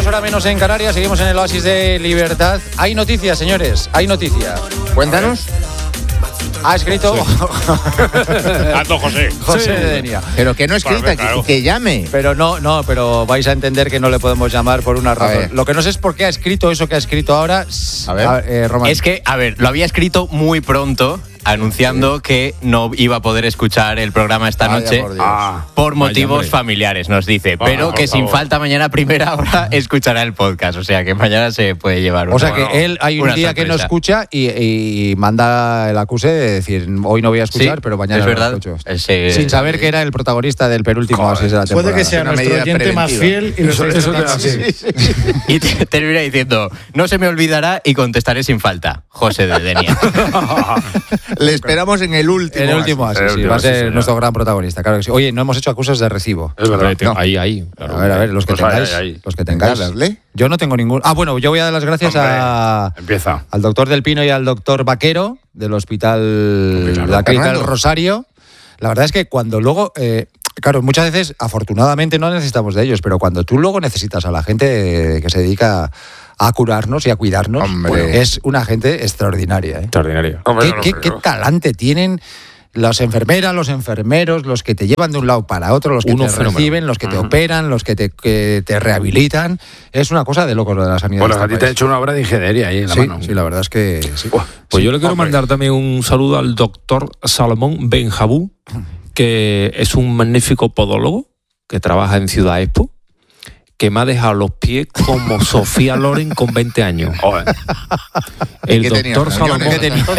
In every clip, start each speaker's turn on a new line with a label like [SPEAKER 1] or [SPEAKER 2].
[SPEAKER 1] hora menos en Canarias, seguimos en el oasis de libertad. Hay noticias, señores, hay noticia.
[SPEAKER 2] Cuéntanos.
[SPEAKER 1] Ha escrito José de Denia.
[SPEAKER 2] Pero que no escrita, que llame.
[SPEAKER 1] Pero pero vais a entender que no le podemos llamar por una razón. Lo que no sé es por qué ha escrito eso que ha escrito ahora.
[SPEAKER 2] A ver,
[SPEAKER 3] Román. Es que, lo había escrito muy pronto, anunciando que no iba a poder escuchar el programa esta noche por motivos familiares, nos dice. Pero que sin falta mañana a primera hora escuchará el podcast. O sea, que mañana se puede llevar
[SPEAKER 1] O sea, que él hay un día sorpresa. Que no escucha y manda el acuse de decir, hoy no voy a escuchar, pero mañana
[SPEAKER 3] es verdad.
[SPEAKER 1] Lo escucho. Sin saber que era el protagonista del penúltimo así de la temporada.
[SPEAKER 4] Puede que sea nuestro oyente preventiva. Más fiel y eso
[SPEAKER 3] Y termina diciendo, no se me olvidará y contestaré sin falta. José de Denia.
[SPEAKER 2] Le esperamos en el último.
[SPEAKER 1] En el último así, va a ser nuestro gran protagonista, claro que sí. Oye, no hemos hecho acusos de recibo.
[SPEAKER 5] Es verdad, ahí.
[SPEAKER 1] Claro. A ver, los que tengáis. Los que tengáis. Yo no tengo ningún. Bueno, yo voy a dar las gracias al doctor Del Pino y al doctor Vaquero del Hospital de la Clínica del Rosario. La verdad es que cuando luego. Claro, muchas veces, afortunadamente, no necesitamos de ellos, pero cuando tú luego necesitas a la gente que se dedica a curarnos y a cuidarnos, es una gente extraordinaria.
[SPEAKER 5] Extraordinaria.
[SPEAKER 1] ¿Qué talante tienen las enfermeras, los enfermeros, los que te llevan de un lado para otro, los que te reciben, los que te operan, los que te rehabilitan? Es una cosa de locos lo de la sanidad.
[SPEAKER 5] Bueno, a ti te ha hecho una obra de ingeniería ahí en la mano.
[SPEAKER 1] Sí, la verdad es que sí.
[SPEAKER 5] Pues yo le quiero mandar también un saludo al doctor Salomón Benjabú, que es un magnífico podólogo que trabaja en Ciudad Expo, que me ha dejado los pies como Sofía Loren con 20 años. El doctor Salomón.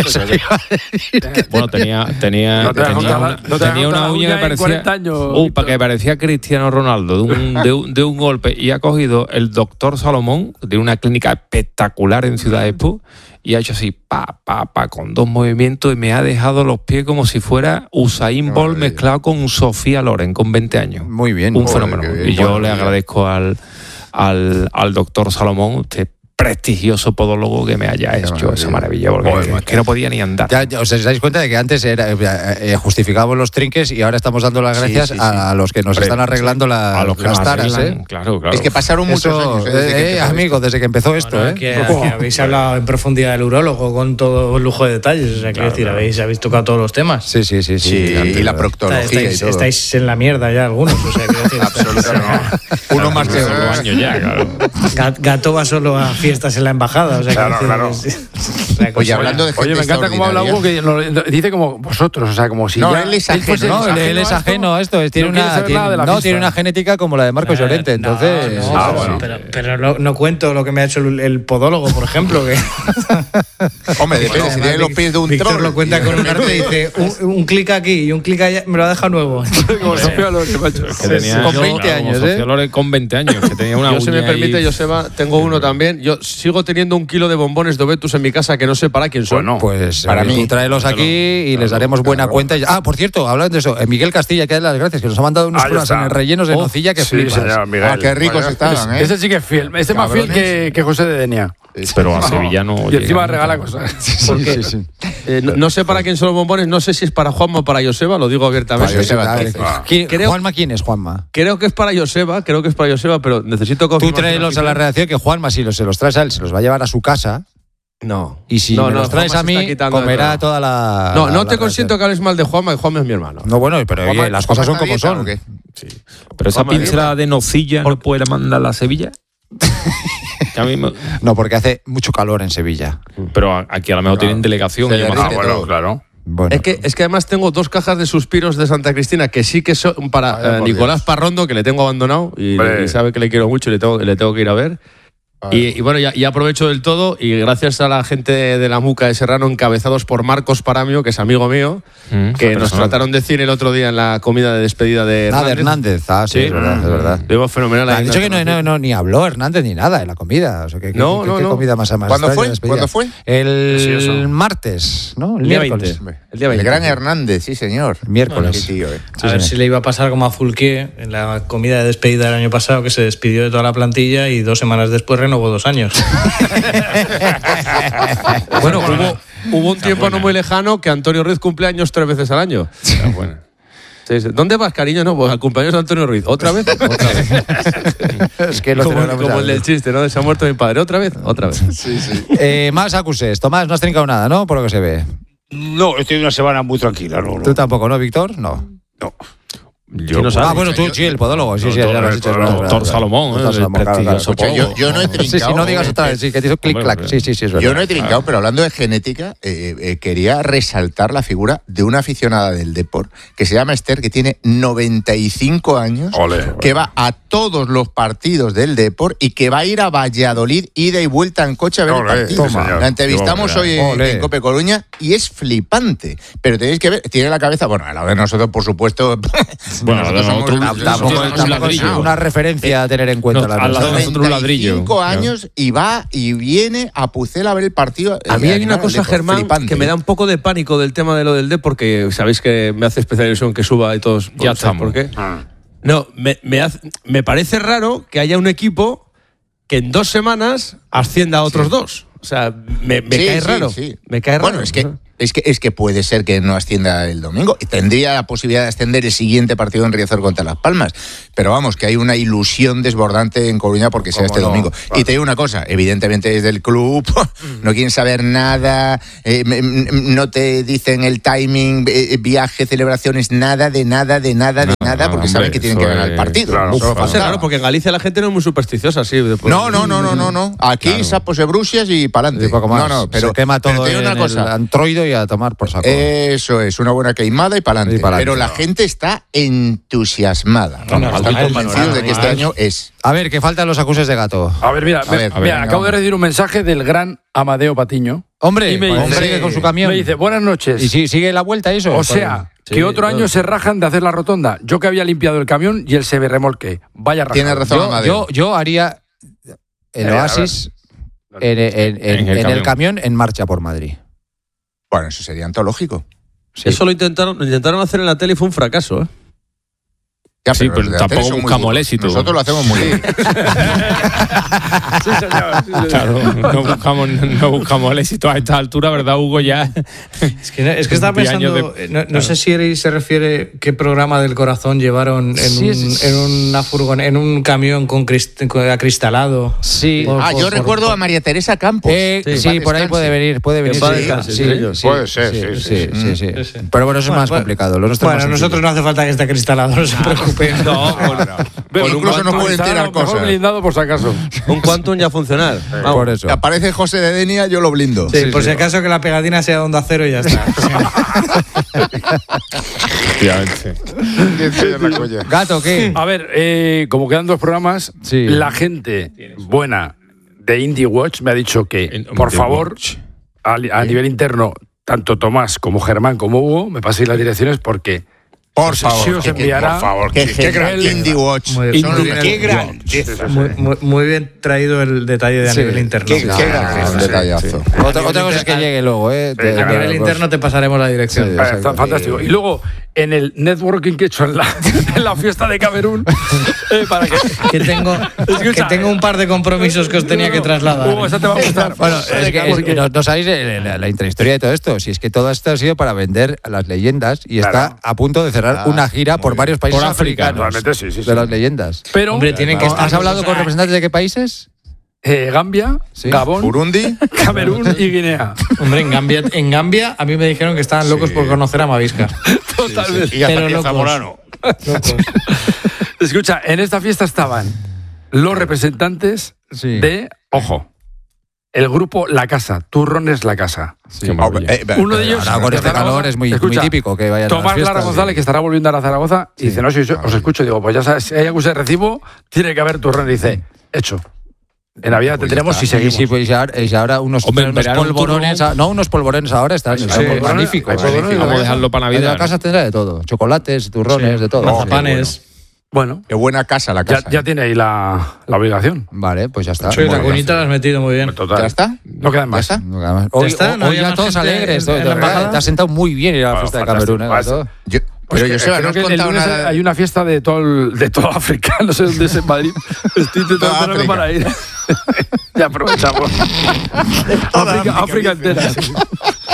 [SPEAKER 5] Bueno, tenía una uña que parecía. Para que parecía Cristiano Ronaldo de un golpe. Y ha cogido el doctor Salomón, de una clínica espectacular en Ciudad Expo, y ha hecho así, con dos movimientos, y me ha dejado los pies como si fuera Usain Bolt mezclado con Sofía Loren con 20 años.
[SPEAKER 1] Muy bien.
[SPEAKER 5] Un fenómeno. Y yo le agradezco al doctor Salomón, usted prestigioso podólogo, que me haya hecho esa maravilla, porque es que no podía ni andar.
[SPEAKER 1] Ya os dais cuenta de que antes justificábamos los trinques y ahora estamos dando las gracias a los que nos están arreglando las taras.
[SPEAKER 2] Claro. Es que pasaron muchos años.
[SPEAKER 1] Desde que empezó esto.
[SPEAKER 4] Que habéis hablado en profundidad del urólogo con todo el lujo de detalles. O sea, quiero decir, habéis tocado todos los temas.
[SPEAKER 1] Sí.
[SPEAKER 2] Y la proctología y todo.
[SPEAKER 4] Estáis en la mierda ya algunos. O sea, quiero decir,
[SPEAKER 2] absolutamente. Uno más que otro
[SPEAKER 5] año ya, claro.
[SPEAKER 4] Gato va solo a fiestas en la embajada, o sea,
[SPEAKER 5] claro.
[SPEAKER 2] Oye, hablando de gente
[SPEAKER 5] me encanta cómo habla Hugo, que dice como vosotros, o sea, como si
[SPEAKER 2] él es ajeno.
[SPEAKER 1] Él es ajeno a esto. Tiene una genética como la de Marcos Llorente, entonces.
[SPEAKER 4] Pero no cuento lo que me ha hecho el podólogo, por ejemplo, que.
[SPEAKER 2] Hombre, depende, si tiene los pies de un
[SPEAKER 4] Víctor
[SPEAKER 2] troll.
[SPEAKER 4] lo cuenta con un arte y dice un clic aquí y un clic allá, me lo ha dejado nuevo.
[SPEAKER 5] Como Sofía Loren, macho.
[SPEAKER 1] Con 20 años,
[SPEAKER 5] Sofía Loren con 20 años, que tenía una uña.
[SPEAKER 6] Yo, si me permite, Joseba, tengo uno también. Yo sigo teniendo 1 kilo de bombones de Obetus en mi casa que no sé para quién son.
[SPEAKER 1] Bueno, pues
[SPEAKER 2] para mí.
[SPEAKER 1] Tú tráelos aquí y les daremos buena cuenta. Por cierto, hablando de eso, Miguel Castilla, que da las gracias, que nos ha mandado unos pruebas en el rellenos de nocilla que flipas.
[SPEAKER 2] Señor, qué ricos estaban, ¿eh?
[SPEAKER 5] Ese sí que es fiel. Este es más fiel que José de Denia. Pero a Sevilla no.
[SPEAKER 6] Y encima regala cosas. Sí. No sé para quién son los bombones, no sé si es para Juanma o para Joseba, lo digo abiertamente.
[SPEAKER 1] ¿Juanma quién es, Juanma?
[SPEAKER 6] Creo que es para Joseba, pero necesito confirmar.
[SPEAKER 1] Tú tráelos a la redacción, que Juanma, si se los traes a él, se los va a llevar a su casa.
[SPEAKER 6] No.
[SPEAKER 1] Y si me los traes a mí, comerá toda la.
[SPEAKER 6] No te consiento que hables mal de Juanma, que Juanma es mi hermano.
[SPEAKER 1] No, bueno, pero oye, las cosas son como son.
[SPEAKER 5] Sí. Pero esa pincelada de nocilla no puede mandarla a Sevilla.
[SPEAKER 1] No, porque hace mucho calor en Sevilla.
[SPEAKER 5] Pero aquí a lo mejor tienen delegación. Claro.
[SPEAKER 1] Bueno.
[SPEAKER 6] Es que además tengo 2 cajas de suspiros de Santa Cristina que sí que son para Nicolás Parrondo, que le tengo abandonado y sabe que le quiero mucho y le tengo que ir a ver. Y bueno, ya aprovecho del todo, y gracias a la gente de la Muca de Serrano, encabezados por Marcos Paramio, que es amigo mío, que nos trataron de cine el otro día en la comida de despedida de Hernández.
[SPEAKER 1] De Hernández, sí, es verdad.
[SPEAKER 6] Digo, fenomenal.
[SPEAKER 1] Han dicho que no ni habló Hernández ni nada en la comida. O sea, ¿qué comida más
[SPEAKER 2] ¿Cuándo fue?
[SPEAKER 1] El martes, ¿no? El miércoles.
[SPEAKER 2] El gran Hernández, sí, señor.
[SPEAKER 1] Miércoles.
[SPEAKER 4] A ver si le iba a pasar como a Fulquier en la comida de despedida del año pasado, que se despidió de toda la plantilla y 2 semanas después renovó 2 años.
[SPEAKER 6] Bueno, hubo un tiempo no muy lejano que Antonio Ruiz cumple años 3 veces al año. Sí. ¿Dónde vas, cariño? No, pues al cumpleaños de Antonio Ruiz. ¿Otra vez?
[SPEAKER 1] Es que
[SPEAKER 6] como el del chiste, ¿no? Se ha muerto mi padre. ¿Otra vez?
[SPEAKER 1] Sí. Más acuses. Tomás, no has trincado nada, ¿no? Por lo que se ve.
[SPEAKER 7] No, estoy en una semana muy tranquila. No.
[SPEAKER 1] ¿Tú tampoco, no, Víctor? No. Bueno, tú, sí, el podólogo. Sí, ya lo has dicho.
[SPEAKER 5] Doctor Salomón,
[SPEAKER 2] yo no he trincado.
[SPEAKER 1] Sí, no digas otra vez, sí, que te hizo clic-clac. Sí, es verdad.
[SPEAKER 2] Yo no he trincado, pero hablando de genética, quería resaltar la figura de una aficionada del Depor que se llama Esther, que tiene 95 años, que va a todos los partidos del Depor y que va a ir a Valladolid, ida y vuelta en coche a ver el partido. La entrevistamos hoy en Cope Coruña y es flipante. Pero tenéis que ver, tiene la cabeza, bueno, a la de nosotros, por supuesto.
[SPEAKER 5] Bueno, tampoco
[SPEAKER 1] es una referencia a tener en cuenta.
[SPEAKER 5] Al lado de nosotros un ladrillo.
[SPEAKER 2] 5 años y va y viene a Pucel a ver el partido.
[SPEAKER 6] A mí hay una cosa, Germán, flipante, que me da un poco de pánico del tema de lo del Depor, porque sabéis que me hace especial ilusión que suba y todos.
[SPEAKER 5] Ya estamos.
[SPEAKER 6] ¿Por qué? No, me parece raro que haya un equipo que en 2 semanas ascienda a otros 2. O sea, me cae raro. Me cae raro.
[SPEAKER 2] Bueno, es que puede ser que no ascienda el domingo y tendría la posibilidad de ascender el siguiente partido en Riazor contra Las Palmas. Pero vamos, que hay una ilusión desbordante en Coruña porque sea este domingo. Vale. Y te digo una cosa, evidentemente desde el club no quieren saber nada, no te dicen el timing, viaje, celebraciones, nada, porque saben que tienen que ganar el partido.
[SPEAKER 6] Claro, porque en Galicia la gente no es muy supersticiosa, sí.
[SPEAKER 2] No. Aquí sapos de bruxias y pa'lante.
[SPEAKER 1] No, pero se quema todo en el Android y a tomar por saco.
[SPEAKER 2] Eso es, una buena queimada y pa'lante. Pero la gente está entusiasmada. Están convencidos de que este año es.
[SPEAKER 1] A ver, que faltan los acuses de Gato.
[SPEAKER 7] A ver, mira, acabo de recibir un mensaje del gran Amadeo Patiño.
[SPEAKER 1] Hombre, y me dice, sigue con su camión.
[SPEAKER 7] Me dice, buenas noches.
[SPEAKER 1] ¿Y sigue la vuelta eso?
[SPEAKER 7] O sea, que otro año se rajan de hacer la rotonda. Yo que había limpiado el camión y él se remolque. Vaya rajada.
[SPEAKER 2] Tiene razón, Amadeo.
[SPEAKER 1] Yo haría el oasis en el camión en marcha por Madrid.
[SPEAKER 2] Bueno, eso sería antológico.
[SPEAKER 6] Sí. Eso lo intentaron hacer en la tele y fue un fracaso, ¿eh?
[SPEAKER 2] Ya,
[SPEAKER 5] pero tampoco buscamos el éxito.
[SPEAKER 2] Nosotros lo hacemos muy bien.
[SPEAKER 7] Sí, señor.
[SPEAKER 5] Claro, no buscamos el éxito a esta altura, ¿verdad, Hugo? Ya.
[SPEAKER 4] Es que estaba pensando, no sé si se refiere qué programa del corazón llevaron en una furgoneta, en un camión con acristalado.
[SPEAKER 1] Sí.
[SPEAKER 2] Yo recuerdo a María Teresa Campos.
[SPEAKER 1] Sí, por ahí puede venir.
[SPEAKER 2] Puede ser, sí.
[SPEAKER 1] Pero bueno, eso es más complicado.
[SPEAKER 4] Nosotros no hace falta que esté acristalado, no se preocupen.
[SPEAKER 2] No, incluso nos pueden tirar cosas.
[SPEAKER 7] Blindado por si acaso.
[SPEAKER 6] Un Quantum ya funciona.
[SPEAKER 1] Por eso.
[SPEAKER 2] Aparece José de Denia, yo lo blindo.
[SPEAKER 4] Sí, por si acaso que la pegatina sea de Onda Cero y ya está.
[SPEAKER 1] Gato, ¿qué?
[SPEAKER 7] A ver, como quedan 2 programas, la gente buena de Indie Watch me ha dicho que, por favor, a nivel interno, tanto Tomás como Germán como Hugo, me paséis las direcciones porque...
[SPEAKER 2] Por favor,
[SPEAKER 7] sí os enviará.
[SPEAKER 2] Por favor, qué gran Indie Watch.
[SPEAKER 7] Qué gran.
[SPEAKER 4] Muy bien traído el detalle de a nivel interno.
[SPEAKER 2] Qué gran detallazo.
[SPEAKER 1] Otra cosa es que llegue luego, ¿eh?
[SPEAKER 4] A nivel interno te pasararemos la dirección.
[SPEAKER 7] Fantástico. Y luego, en el networking que he hecho en la fiesta de Camerún, para
[SPEAKER 4] que tengo un par de compromisos que os tenía que trasladar.
[SPEAKER 7] Esa te va a gustar.
[SPEAKER 1] Bueno, es que no sabéis la intrahistoria de todo esto. Si es que todo esto ha sido para vender las leyendas y está a punto de cerrar una gira por varios países africanos de las leyendas.
[SPEAKER 7] Pero,
[SPEAKER 4] hombre,
[SPEAKER 1] ¿has hablado con representantes de qué países?
[SPEAKER 7] Gambia, Gabón,
[SPEAKER 2] Burundi,
[SPEAKER 7] Camerún y Guinea.
[SPEAKER 4] Hombre, en Gambia a mí me dijeron que estaban locos por conocer a Mavisca.
[SPEAKER 7] Totalmente.
[SPEAKER 2] Y a Zamorano.
[SPEAKER 7] Escucha, en esta fiesta estaban los representantes de, ojo, el grupo La Casa, Turrones La Casa. Uno de ellos,
[SPEAKER 1] ahora con este calor es muy típico que vayan
[SPEAKER 7] Tomás
[SPEAKER 1] a las fiestas,
[SPEAKER 7] Lara González, que estará volviendo a Zaragoza, y dice, no, si os escucho, digo, pues ya sabes, si hay algún recibo, tiene que haber turrones. Dice, hecho. En Navidad tendremos si seguimos.
[SPEAKER 1] Sí, pues ahora unos polvorones. Unos polvorones ahora están magníficos.
[SPEAKER 5] Vamos a dejarlo para Navidad.
[SPEAKER 1] La casa tendrá de todo: chocolates, turrones, de todo.
[SPEAKER 4] Mazapanes.
[SPEAKER 7] Bueno,
[SPEAKER 2] qué buena casa la casa.
[SPEAKER 7] Ya tiene ahí la obligación.
[SPEAKER 1] Vale, pues ya está.
[SPEAKER 4] Sí, la cunita la has metido muy bien.
[SPEAKER 2] ¿Ya está?
[SPEAKER 7] No quedan más.
[SPEAKER 1] Hoy ya todos alegres. Te has sentado muy bien ir a la fiesta de Camerún.
[SPEAKER 2] Pero yo sé,
[SPEAKER 7] creo que el lunes hay una fiesta de todo África, no sé dónde es en Madrid. Estoy intentando para ir. Ya aprovechamos. África entera.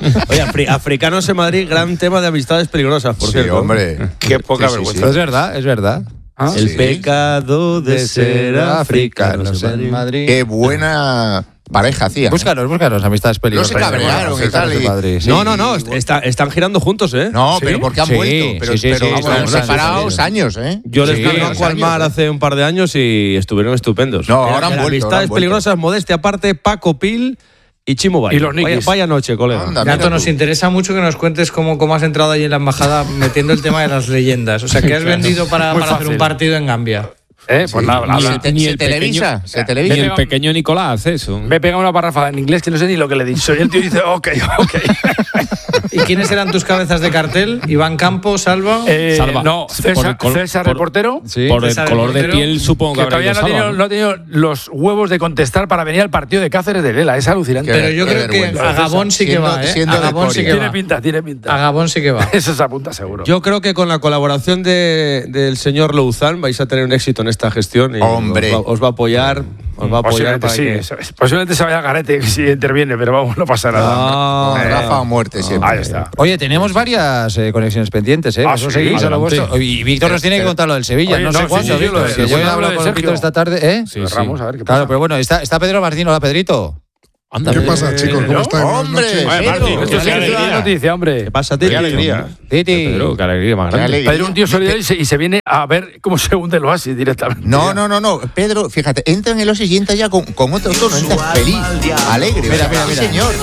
[SPEAKER 6] Oye, Africanos en Madrid, gran tema de amistades peligrosas, por cierto.
[SPEAKER 2] Hombre.
[SPEAKER 7] Qué poca vergüenza.
[SPEAKER 1] Es verdad, es verdad.
[SPEAKER 6] El pecado de ser africanos en Madrid.
[SPEAKER 2] Qué buena pareja hacía.
[SPEAKER 1] Búscanos, amistades peligrosas.
[SPEAKER 2] No se cabrearon y tal.
[SPEAKER 6] No, están girando juntos, ¿eh?
[SPEAKER 2] No, pero porque han vuelto. Pero están separados años, ¿eh?
[SPEAKER 6] Yo les conozco al mar hace un par de años y estuvieron estupendos.
[SPEAKER 2] No, ahora han vuelto.
[SPEAKER 6] Amistades peligrosas, modestia aparte, Paco Pil y Chimo Bayo.
[SPEAKER 7] Y los Nikis.
[SPEAKER 6] Vaya noche, colega.
[SPEAKER 4] Gato, nos interesa mucho que nos cuentes cómo has entrado ahí en la embajada metiendo el tema de las leyendas. O sea, ¿qué has vendido para hacer un partido en Gambia?
[SPEAKER 7] Pues nada,
[SPEAKER 2] ¿Se televisa?
[SPEAKER 5] Ni el pequeño Nicolás hace eso.
[SPEAKER 7] Me pega una parrafada en inglés que no sé ni lo que le he dicho. Y el tío dice, ok.
[SPEAKER 4] ¿Y quiénes eran tus cabezas de cartel? ¿Iván Campos, Salva?
[SPEAKER 5] Salva.
[SPEAKER 7] No, César reportero.
[SPEAKER 5] Sí, por el color de piel, supongo que
[SPEAKER 7] todavía no ha tenido los huevos de contestar para venir al partido de Cáceres de Lela. Es alucinante.
[SPEAKER 4] Pero yo creo que a Gabón sí que va, ¿eh? A Gabón sí que va.
[SPEAKER 7] Tiene pinta.
[SPEAKER 4] A Gabón sí que va.
[SPEAKER 7] Eso se apunta seguro.
[SPEAKER 6] Yo creo que con la colaboración del señor Louzán vais a tener un éxito en esta gestión. Y
[SPEAKER 2] Hombre.
[SPEAKER 6] Os va a apoyar.
[SPEAKER 7] Posiblemente se vaya a Garete si interviene, pero vamos, no pasa nada.
[SPEAKER 2] Rafa a muerte siempre.
[SPEAKER 7] Ahí está.
[SPEAKER 1] Oye, tenemos varias conexiones pendientes, ¿eh?
[SPEAKER 7] Vosotros seguís
[SPEAKER 1] a lo vuestro. Y Víctor nos tiene que contar lo del Sevilla.
[SPEAKER 7] Oye,
[SPEAKER 1] no sé cuándo, Víctor.
[SPEAKER 7] yo
[SPEAKER 1] he hablado con Víctor esta tarde, ¿eh?
[SPEAKER 7] Sí. Ramos, a ver qué pasa.
[SPEAKER 1] Claro, pero bueno, está Pedro Martín. Hola, Pedrito.
[SPEAKER 8] Anda, ¿qué pasa, chicos? ¿Cómo están?
[SPEAKER 2] ¡Hombre!
[SPEAKER 7] Esto es una noticia, hombre.
[SPEAKER 6] ¿Qué pasa, Titi?
[SPEAKER 7] Qué alegría.
[SPEAKER 1] Titi.
[SPEAKER 5] Pedro, qué alegría más grande.
[SPEAKER 7] Pedro, un tío solidario y se viene a ver cómo se hunde el Oasis directamente.
[SPEAKER 2] No. Pedro, fíjate, entra en el Oasis y entra ya con otro tono, entra feliz, alegre.
[SPEAKER 1] Mira.
[SPEAKER 2] Sí, señor.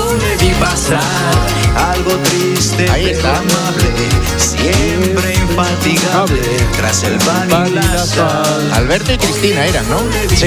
[SPEAKER 9] Algo triste,
[SPEAKER 2] ahí está.
[SPEAKER 9] Siempre infatigable tras el pan y la sal.
[SPEAKER 2] Alberto y Cristina eran, ¿no?
[SPEAKER 1] Sí,